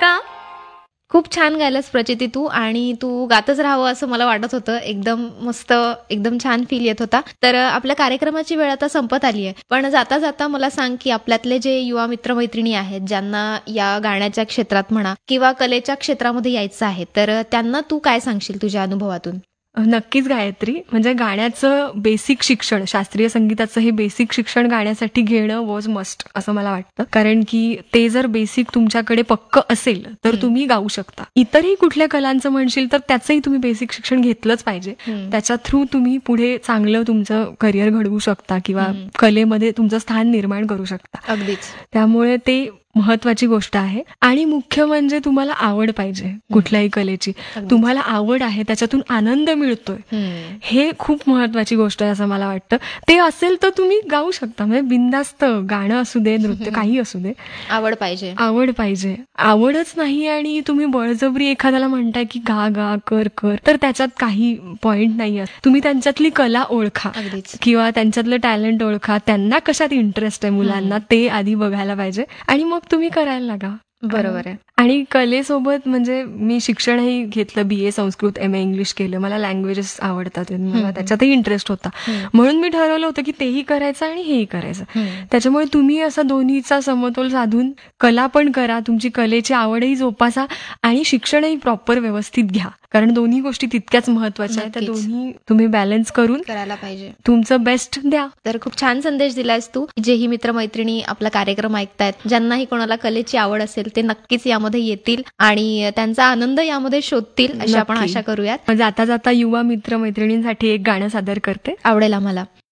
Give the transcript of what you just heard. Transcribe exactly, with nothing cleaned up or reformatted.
का? खूप छान गायलंस प्रचिती तू, आणि तू गातच राहावं असं मला वाटत होतं. एकदम मस्त, एकदम छान फील येत होता. तर अ, आपल्या कार्यक्रमाची वेळ आता संपत आली आहे. पण जाता जाता मला सांग की आपल्यातले जे युवा मित्रमैत्रिणी आहेत, ज्यांना या गाण्याच्या क्षेत्रात म्हणा किंवा कलेच्या क्षेत्रामध्ये यायचं आहे, तर अ, त्यांना तू काय सांगशील तुझ्या अनुभवातून? नक्कीच गायत्री, म्हणजे गाण्याचं बेसिक शिक्षण, शास्त्रीय संगीताचं हे बेसिक शिक्षण गाण्यासाठी घेणं वॉज मस्ट असं मला वाटतं. कारण की ते जर बेसिक तुमच्याकडे पक्क असेल तर हम्म. तुम्ही गाऊ शकता. इतरही कुठल्या कलांचं म्हणशील तर त्याचंही तुम्ही बेसिक शिक्षण घेतलंच पाहिजे. हम्म. त्याच्या थ्रू तुम्ही पुढे चांगलं तुमचं करिअर घडवू शकता किंवा हम्म. कलेमध्ये तुमचं स्थान निर्माण करू शकता. अगदीच. त्यामुळे ते महत्वाची गोष्ट आहे. आणि मुख्य म्हणजे तुम्हाला आवड पाहिजे कुठल्याही कलेची. अगदीच. तुम्हाला आवड आहे, त्याच्यातून आनंद मिळतोय, हम्म. हे खूप महत्वाची गोष्ट आहे असं मला वाटतं. ते असेल तर तुम्ही गाऊ शकता. म्हणजे बिनधास्त गाणं असू दे, नृत्य काही असू दे, आवड पाहिजे. आवड पाहिजे. आवडच नाही आणि तुम्ही बळजबरी एखाद्याला म्हणताय की गा गा कर कर, तर त्याच्यात काही पॉइंट नाही आहे. तुम्ही त्यांच्यातली कला ओळखा अगदीच. किंवा त्यांच्यातलं टॅलेंट ओळखा, त्यांना कशात इंटरेस्ट आहे मुलांना ते आधी बघायला पाहिजे आणि मग तुम्ही करायला लागा. बरोबर आहे. आणि कलेसोबत म्हणजे मी शिक्षणही घेतलं, बी ए संस्कृत, एम ए इंग्लिश केलं. मला लँग्वेजेस आवडतात, मला त्याच्यातही इंटरेस्ट होता. म्हणून मी ठरवलं होतं की तेही करायचं आणि हेही करायचं. हम्म. त्याच्यामुळे तुम्ही असं दोन्हीचा समतोल साधून कला पण करा, तुमची कलेची आवडही जोपासा आणि शिक्षणही प्रॉपर व्यवस्थित घ्या. कारण दोन्ही गोष्टी तितक्याच महत्वाच्या आहेत. त्या नक्कीच. दोन्ही तुम्ही बॅलन्स करून करायला पाहिजे. तुमचं बेस्ट द्या. तर खूप छान संदेश दिलायस तू. जेही मित्रमैत्रिणी आपला कार्यक्रम ऐकतायत, ज्यांनाही कोणाला कलेची आवड असेल ते नक्कीच यामध्ये येतील आणि त्यांचा आनंद यामध्ये शोधतील, अशी आपण नक्की. आशा करूयात. जाता जाता युवा मित्र मैत्रिणींसाठी एक गाणं सादर करते. आवडेल आम्हाला.